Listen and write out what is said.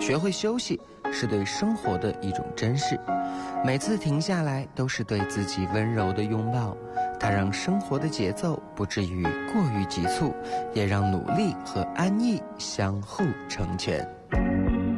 学会休息是对生活的一种珍视，每次停下来都是对自己温柔的拥抱。它让生活的节奏不至于过于急促，也让努力和安逸相互成全。